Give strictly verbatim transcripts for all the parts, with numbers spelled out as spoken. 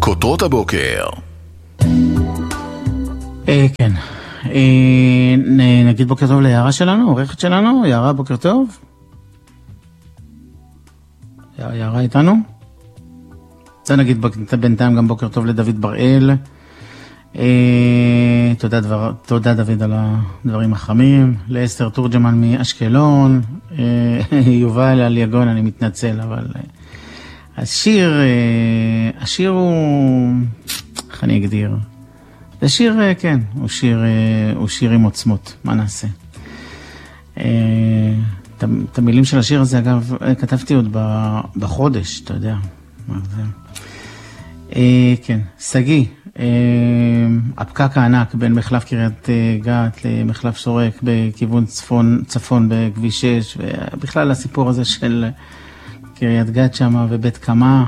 כותרות הבוקר. כן, נגיד בוקר טוב ליערה שלנו, עורכת שלנו. יערה, בוקר טוב. יערה איתנו? זה נגיד בינתיים גם בוקר טוב לדוד בראל. תודה, דבר, תודה דוד על הדברים החמים. לאסתר תורג'מן מאשקלון. יובל על יגון, אני מתנצל, אבל השיר, השיר הוא, איך אני אגדיר? זה שיר, כן, הוא שיר, הוא שיר עם עוצמות, מה נעשה? את המילים של השיר הזה, אגב, כתבתי עוד בחודש, אתה יודע. כן, סגי, הפקק הענק בין מחלף קריית גת למחלף שורק בכיוון צפון, צפון בכביש שש, ובכלל הסיפור הזה של קריית גת שמה ובית קמה,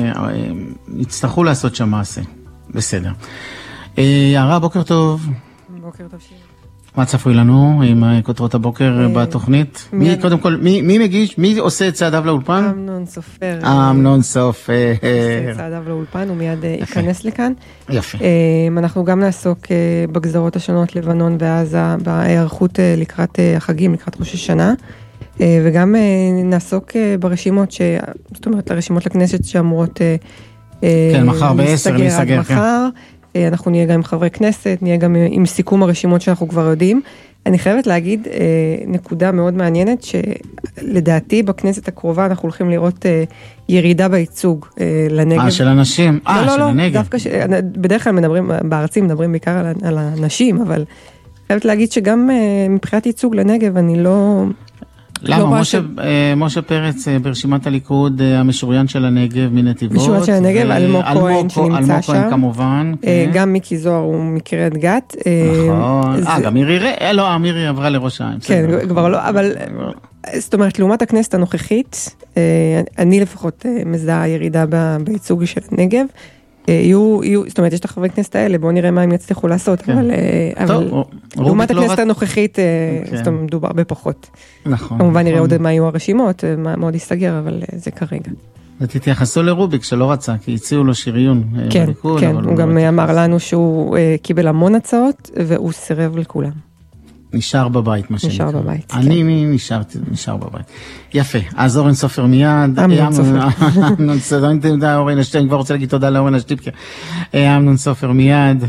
יצטרכו לעשות שם מעשה. בסדר. יערה, בוקר טוב. בוקר טוב שיר. מה צפוי לנו עם כותרות הבוקר בתוכנית? מי, קודם כל, מי, מי מגיש? מי עושה את צעדיו לאולפן? אמנון סופר. אמנון סופר. עושה את צעדיו לאולפן, הוא מיד ייכנס לכאן. יפה. אנחנו גם נעסוק בגזרות השונות לבנון ועזה, בהיערכות לקראת החגים, לקראת ראש השנה, וגם נעסוק ברשימות, זאת אומרת, הרשימות לכנסת שאמורות כן, מחר בעשר להיסגר. מחר. אנחנו נהיה גם עם חברי כנסת, נהיה גם עם סיכום הרשימות שאנחנו כבר יודעים. אני חייבת להגיד נקודה מאוד מעניינת, שלדעתי בכנסת הקרובה אנחנו הולכים לראות ירידה בייצוג לנגב. אה, של אנשים? אה, לא, של לא, הנגב. דווקא ש... בדרך כלל מדברים, בארצים מדברים בעיקר על, על הנשים, אבל חייבת להגיד שגם מבחינת ייצוג לנגב אני לא... למה? משה, משה פרץ ברשימת הליכוד, המשוריין של הנגב מנתיבות. משוריין של הנגב, אלמוג כהן שנמצא שם. אלמוג כהן כמובן. גם מיקי זוהר הוא מקריית גת. נכון. אה, גם מירי, לא, מירי עברה לראש העין. כן, כבר לא, אבל זאת אומרת, לעומת הכנסת הנוכחית, אני לפחות מזהה ירידה בייצוג של הנגב. יהיו, יהיו, זאת אומרת, יש את החברי כנסת האלה, בואו נראה מה הם יצליחו לעשות, אבל, אבל לעומת הכנסת הנוכחית, זאת אומרת, מדובר בפחות. נכון. כמובן נראה עוד מה יהיו הרשימות, מה עוד יסתגר, אבל זה כרגע. ותתייחסו לרוביק, שלא רצה, כי הציעו לו שריון. כן, כן, הוא גם אמר לנו שהוא קיבל המון הצעות, והוא סירב לכולם. נשאר בבית, מה שנקרא. נשאר בבית, כן. אני נשארתי, נשאר בבית. יפה, אז אורן סופר מיד. אמנון סופר. אמנון סופר, אני יודע, אורן השטיפקר, אני כבר רוצה להגיד תודה לאורן השטיפקר. אמנון סופר מיד,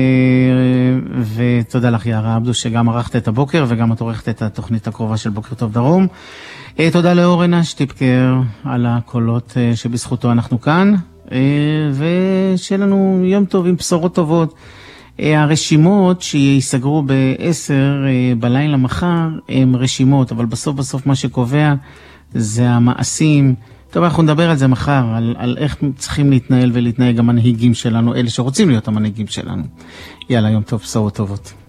ותודה לך יערה עבדו, שגם ערכת את הבוקר, וגם את עורכת את התוכנית הקרובה של בוקר טוב דרום. תודה לאורן השטיפקר, על הקולות שבזכותו אנחנו כאן, ושיהיה לנו יום טוב עם בשורות טובות. הרשימות שיסגרו בעשר בלילה מחר הם רשימות, אבל בסוף בסוף מה שקובע זה המעשים. טוב, אנחנו נדבר על זה מחר, על, על איך צריכים להתנהל ולהתנהג המנהיגים שלנו, אלה שרוצים להיות המנהיגים שלנו. יאללה, יום טוב, בשורות טובות.